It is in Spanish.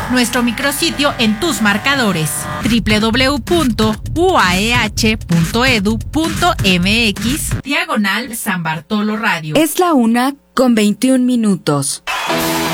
nuestro micrositio en tus marcadores www.uaeh.edu.mx/San Bartolo Radio. Es la 1:21.